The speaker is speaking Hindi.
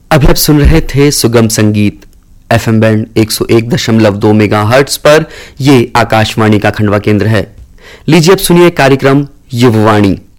अभी आप सुन रहे थे सुगम संगीत एफएम बैंड 101.2 मेगाहर्ट्ज पर। ये आकाशवाणी का खंडवा केंद्र है। लीजिए अब सुनिए कार्यक्रम युववाणी।